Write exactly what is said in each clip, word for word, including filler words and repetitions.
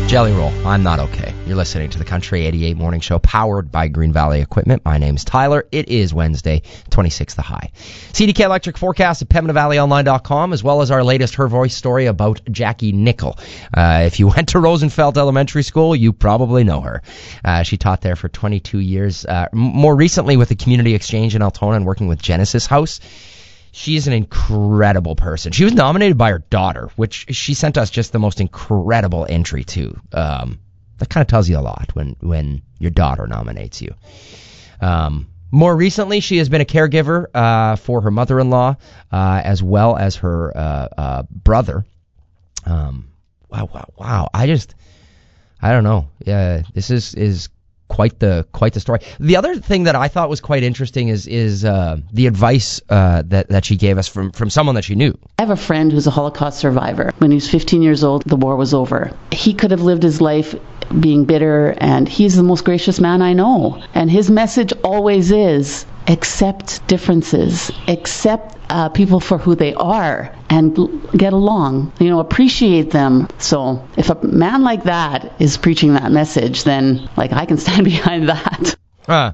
Jelly Roll, I'm Not Okay. You're listening to the Country eighty-eight Morning Show, powered by Green Valley Equipment. My name's Tyler. It is Wednesday, twenty-sixth of high. C D K Electric forecast at Pembina Valley Online dot com, as well as our latest Her Voice story about Jackie Nickel. Uh, if you went to Rosenfeld Elementary School, you probably know her. Uh, she taught there for twenty-two years, uh, m- more recently with the Community Exchange in Altona and working with Genesis House. She is an incredible person. She was nominated by her daughter, which she sent us just the most incredible entry to. Um, that kind of tells you a lot when, when your daughter nominates you. Um, more recently, she has been a caregiver uh, for her mother-in-law, uh, as well as her uh, uh, brother. Um, wow, wow, wow. I just, I don't know. Yeah, this is is. Quite the quite the story. The other thing that I thought was quite interesting is is uh, the advice uh, that that she gave us from from someone that she knew. I have a friend who's a Holocaust survivor. When he was fifteen years old, the war was over. He could have lived his life being bitter, and he's the most gracious man I know. And his message always is, accept differences, accept uh, people for who they are, and l- get along. You know, appreciate them. So if a man like that is preaching that message, then like I can stand behind that. Uh,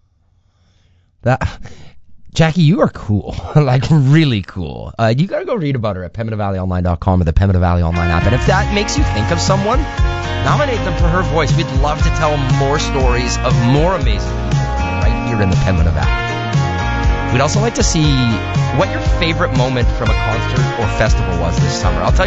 that Jackie, you are cool. Like, really cool. Uh, you gotta go read about her at Pembina Valley Online dot com or the Pembina Valley Online app. And if that makes you think of someone, nominate them for Her Voice. We'd love to tell more stories of more amazing people right here in the Pembina Valley. We'd also like to see what your favorite moment from a concert or festival was this summer. I'll tell you